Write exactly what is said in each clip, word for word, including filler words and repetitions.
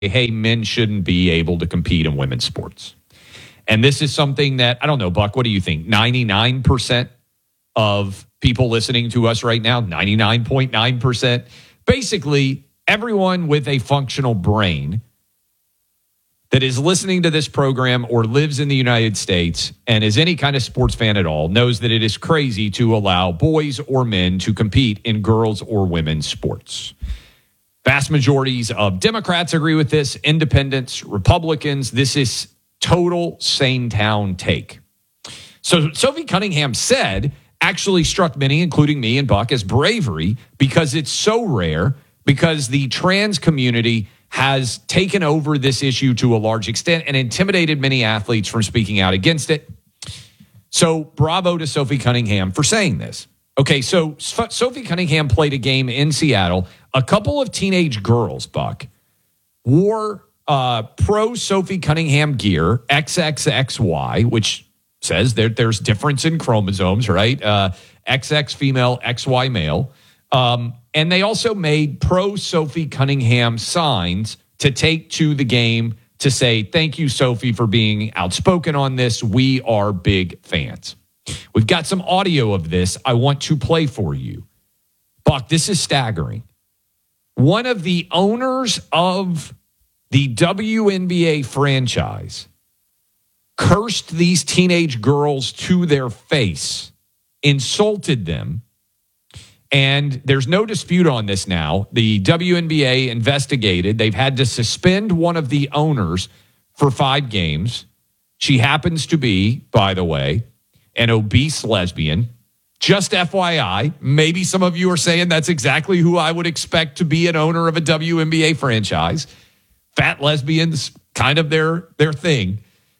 hey, men shouldn't be able to compete in women's sports. And this is something that, I don't know, Buck, what do you think? ninety-nine percent of people listening to us right now, ninety-nine point nine percent, basically everyone with a functional brain that is listening to this program or lives in the United States and is any kind of sports fan at all knows that it is crazy to allow boys or men to compete in girls or women's sports. Vast majorities of Democrats agree with this, independents, Republicans. This is total sane town take. So Sophie Cunningham said, actually struck many, including me and Buck, as bravery because it's so rare, because the trans community has taken over this issue to a large extent and intimidated many athletes from speaking out against it. So bravo to Sophie Cunningham for saying this. Okay, so Sophie Cunningham played a game in Seattle. A couple of teenage girls, Buck, wore uh, pro Sophie Cunningham gear, X X X Y, which says there, there's difference in chromosomes, right? Uh, X X female, X Y male. Um, and they also made pro Sophie Cunningham signs to take to the game to say, thank you, Sophie, for being outspoken on this. We are big fans. We've got some audio of this I want to play for you. Buck, this is staggering. One of the owners of the W N B A franchise cursed these teenage girls to their face, insulted them, and there's no dispute on this now. The W N B A investigated. They've had to suspend one of the owners for five games. She happens to be, by the way, an obese lesbian. Just F Y I, maybe some of you are saying that's exactly who I would expect to be an owner of a W N B A franchise. Fat lesbians, kind of their, their thing.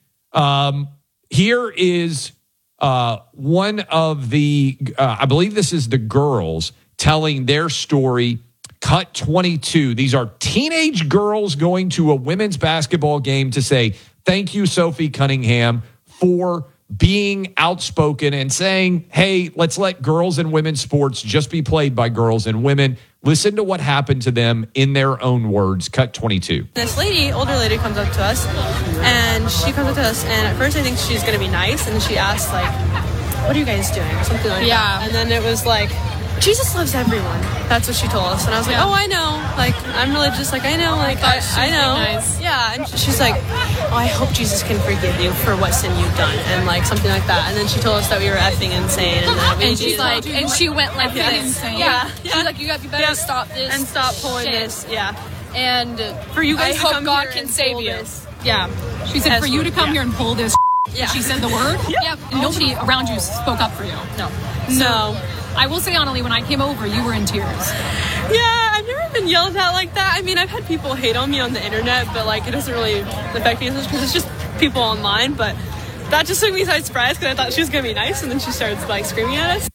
Um, here is uh, one of the, uh, I believe this is the girls telling their story. Cut twenty-two. These are teenage girls going to a women's basketball game to say, thank you, Sophie Cunningham, for being outspoken and saying, hey, let's let girls and women's sports just be played by girls and women. Listen to what happened to them in their own words. Cut twenty-two. This lady, older lady, comes up to us, and she comes up to us, and at first I think she's going to be nice, and then she asks, like, what are you guys doing? Or something like yeah. that. And then it was like, Jesus loves everyone. That's what she told us. And I was like, yeah. oh, I know. Like, I'm religious. Like, I know. Like, I, I, I know. Nice. Yeah. And she's like, oh, I hope Jesus can forgive you for what sin you've done. And, like, something like that. And then she told us that we were effing insane. And, that we and she's like, and she went like yes. this. Yeah. yeah. yeah. She's like, you, got, you better yeah. stop this. And stop pulling shit. this. Yeah. And for you guys I to hope come God here can and save pull you. This. Yeah. She said, That's for you to come yeah. here and pull this. Yeah. She said the word. yeah. yeah. And nobody around you spoke up for you. No. So, no. I will say, Annalie, when I came over, you were in tears. Yeah, I've never been yelled at like that. I mean, I've had people hate on me on the internet, but, like, it doesn't really affect me as much because it's just people online. But that just took me by surprise because I thought she was going to be nice, and then she started, like, screaming at us.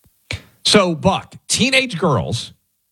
So, Buck, teenage girls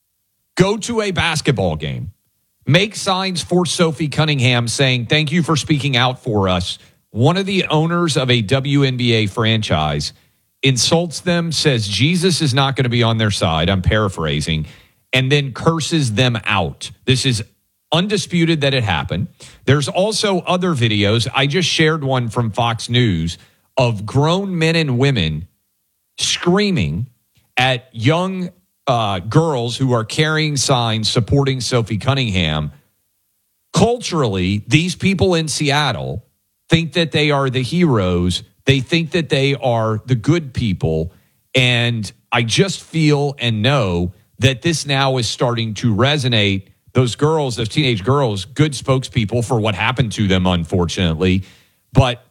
go to a basketball game, make signs for Sophie Cunningham saying, thank you for speaking out for us. One of the owners of a W N B A franchise insults them, says Jesus is not going to be on their side. I'm paraphrasing. And then curses them out. This is undisputed that it happened. There's also other videos. I just shared one from Fox News of grown men and women screaming at young uh, girls who are carrying signs supporting Sophie Cunningham. Culturally, these people in Seattle think that they are the heroes. They think that they are the good people. And I just feel and know that this now is starting to resonate. Those girls, those teenage girls, good spokespeople for what happened to them, unfortunately. But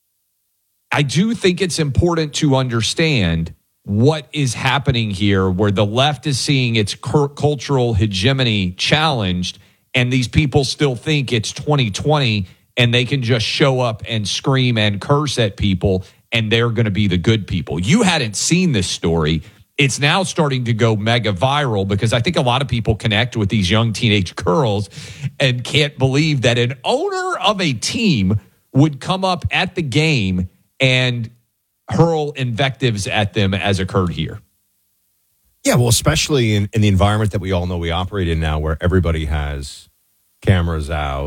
I do think it's important to understand what is happening here, where the left is seeing its cultural hegemony challenged, and these people still think it's twenty twenty and they can just show up and scream and curse at people, and they're going to be the good people. You hadn't seen this story. It's now starting to go mega viral because I think a lot of people connect with these young teenage girls and can't believe that an owner of a team would come up at the game and hurl invectives at them as occurred here. Yeah, well, especially in, in the environment that we all know we operate in now, where everybody has cameras out.